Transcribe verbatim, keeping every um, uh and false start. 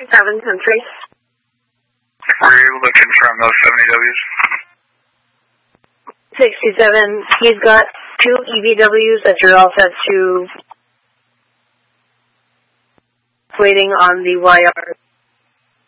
seven Country. Were you able to confirm those seventy Ws? sixty-seven, he's got two E V Ws that you're all set to waiting on the Y R